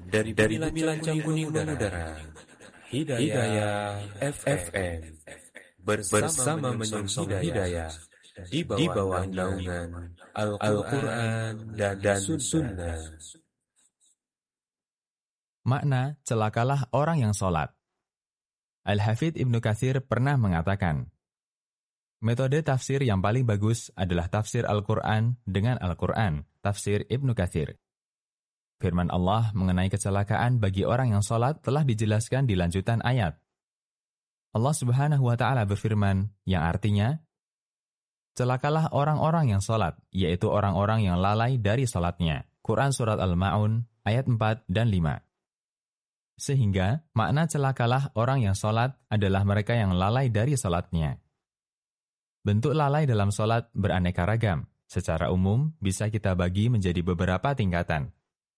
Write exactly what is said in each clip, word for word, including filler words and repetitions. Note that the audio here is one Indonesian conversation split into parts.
dari dari Bumi Lancang Kuning Mengudara, Hidayah F M bersama menyongsong hidayah di bawah naungan Al-Quran dan, dan Sunnah. Makna celakalah orang yang sholat. Al-Hafidz Ibnu Katsir pernah mengatakan, metode tafsir yang paling bagus adalah tafsir Al-Quran dengan Al-Quran, tafsir Ibnu Katsir. Firman Allah mengenai kecelakaan bagi orang yang sholat telah dijelaskan di lanjutan ayat. Allah Subhanahu wa Ta'ala berfirman, yang artinya, celakalah orang-orang yang sholat, yaitu orang-orang yang lalai dari sholatnya. Quran Surat Al-Ma'un, ayat empat dan lima. Sehingga, makna celakalah orang yang sholat adalah mereka yang lalai dari sholatnya. Bentuk lalai dalam sholat beraneka ragam. Secara umum, bisa kita bagi menjadi beberapa tingkatan.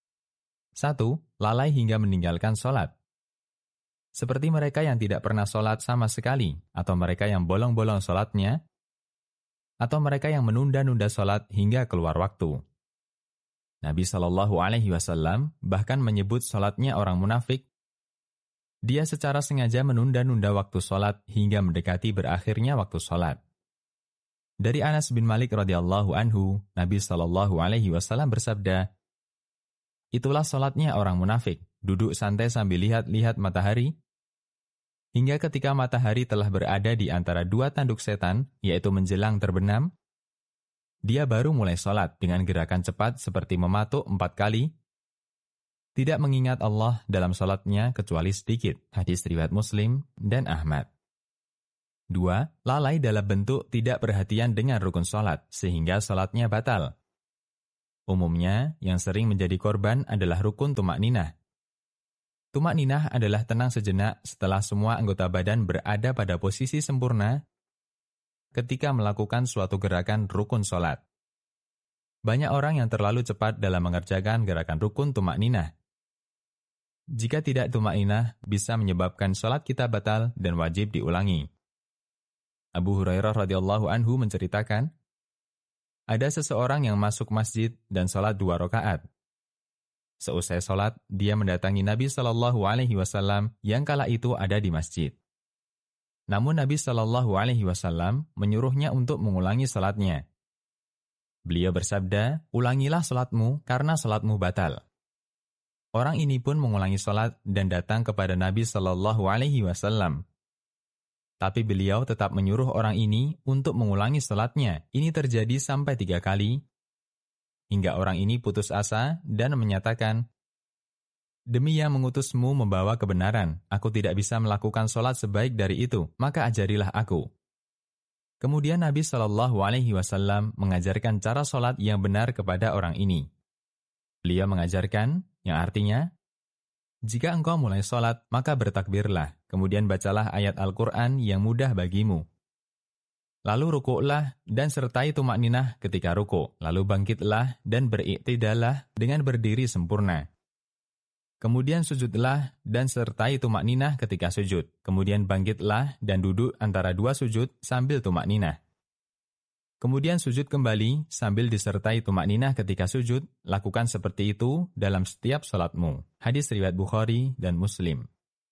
Satu, lalai hingga meninggalkan sholat. Seperti mereka yang tidak pernah sholat sama sekali, atau mereka yang bolong-bolong sholatnya, atau mereka yang menunda-nunda sholat hingga keluar waktu. Nabi Shallallahu Alaihi Wasallam bahkan menyebut sholatnya orang munafik. Dia secara sengaja menunda-nunda waktu sholat hingga mendekati berakhirnya waktu sholat. Dari Anas bin Malik radhiyallahu anhu, Nabi Shallallahu Alaihi Wasallam bersabda, itulah sholatnya orang munafik, duduk santai sambil lihat-lihat matahari, hingga ketika matahari telah berada di antara dua tanduk setan, yaitu menjelang terbenam, dia baru mulai sholat dengan gerakan cepat seperti mematuk empat kali, tidak mengingat Allah dalam sholatnya kecuali sedikit. Hadis riwayat Muslim dan Ahmad. Dua, lalai dalam bentuk tidak perhatian dengan rukun sholat, sehingga sholatnya batal. Umumnya, yang sering menjadi korban adalah rukun tumakninah. Tumakninah adalah tenang sejenak setelah semua anggota badan berada pada posisi sempurna ketika melakukan suatu gerakan rukun sholat. Banyak orang yang terlalu cepat dalam mengerjakan gerakan rukun tumakninah. Jika tidak tumakninah, bisa menyebabkan sholat kita batal dan wajib diulangi. Abu Hurairah radhiyallahu anhu menceritakan, ada seseorang yang masuk masjid dan sholat dua rakaat. Seusai sholat, dia mendatangi Nabi Shallallahu Alaihi Wasallam yang kala itu ada di masjid. Namun Nabi Shallallahu Alaihi Wasallam menyuruhnya untuk mengulangi sholatnya. Beliau bersabda, ulangilah sholatmu karena sholatmu batal. Orang ini pun mengulangi sholat dan datang kepada Nabi Shallallahu Alaihi Wasallam. Tapi beliau tetap menyuruh orang ini untuk mengulangi sholatnya. Ini terjadi sampai tiga kali, hingga orang ini putus asa dan menyatakan, demi yang mengutusmu membawa kebenaran, aku tidak bisa melakukan sholat sebaik dari itu, maka ajarilah aku. Kemudian Nabi Shallallahu Alaihi Wasallam mengajarkan cara sholat yang benar kepada orang ini. Beliau mengajarkan, yang artinya, jika engkau mulai sholat, maka bertakbirlah, kemudian bacalah ayat Al-Quran yang mudah bagimu. Lalu rukuklah dan sertai tumakninah ketika rukuk, lalu bangkitlah dan beriktidalah dengan berdiri sempurna. Kemudian sujudlah dan sertai tumakninah ketika sujud, kemudian bangkitlah dan duduk antara dua sujud sambil tumakninah. Kemudian sujud kembali sambil disertai tumakninah ketika sujud, lakukan seperti itu dalam setiap sholatmu. Hadis riwayat Bukhari dan Muslim.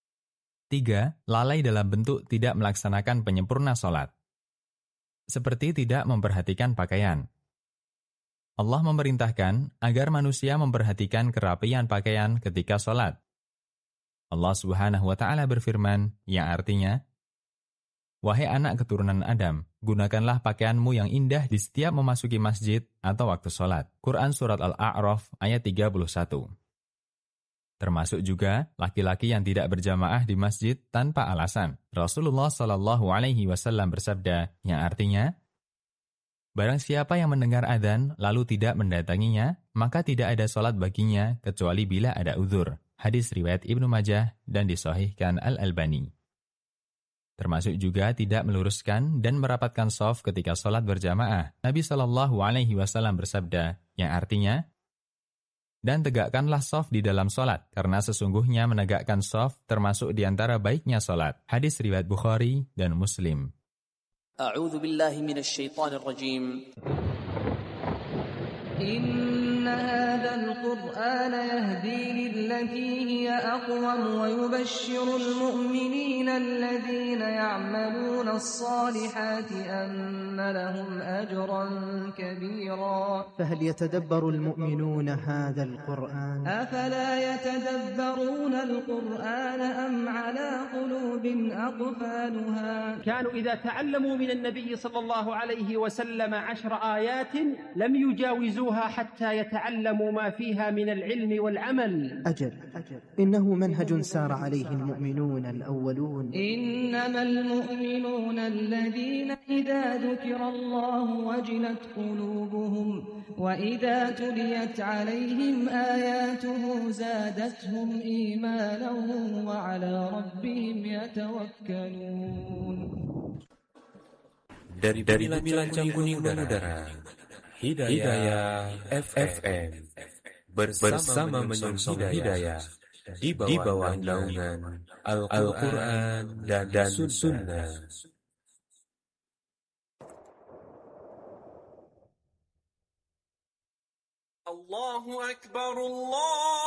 Tiga, lalai dalam bentuk tidak melaksanakan penyempurna sholat. Seperti tidak memperhatikan pakaian. Allah memerintahkan agar manusia memperhatikan kerapian pakaian ketika sholat. Allah Subhanahu wa Ta'ala berfirman, yang artinya, wahai anak keturunan Adam, gunakanlah pakaianmu yang indah di setiap memasuki masjid atau waktu sholat. Quran Surat Al-A'raf ayat tiga puluh satu. Termasuk juga laki-laki yang tidak berjamaah di masjid tanpa alasan. Rasulullah Shallallahu Alaihi Wasallam bersabda, yang artinya, barang siapa yang mendengar adzan lalu tidak mendatanginya, maka tidak ada sholat baginya kecuali bila ada uzur. Hadis riwayat Ibnu Majah dan disahihkan Al-Albani. Termasuk juga tidak meluruskan dan merapatkan shaf ketika sholat berjamaah. Nabi Shallallahu Alaihi Wasallam bersabda, yang artinya, dan tegakkanlah shaf di dalam sholat, karena sesungguhnya menegakkan shaf termasuk di antara baiknya sholat. Hadis riwayat Bukhari dan Muslim. A'udzu billahi minasyaitonir rajim. أن هذا القرآن يهدي للتي هي أقوم ويبشر المؤمنين الذين يعملون الصالحات أن لهم أجرا كبيرا. فهل يتدبر المؤمنون هذا القرآن؟ أفلا يتدبرون القرآن أم على قلوب أقفالها؟ كانوا إذا تعلموا من النبي صلى الله عليه وسلم عشر آيات لم يجاوزوها حتى يتعلموا ما فيها من العلم والعمل. أجل, أجل إنه منهج سار عليه المؤمنون الأولون. إنما المؤمنون الذين إذا ذكر الله وجلت قلوبهم وإذا تليت عليهم آياته زادتهم إيمانا وعلى ربهم يتوكلون. Dari bilangan kuning udara, Hidayah F M bersama menyongsong hidayah di bawah naungan Al-Quran dan Sunnah. Allahu Akbar, Allah.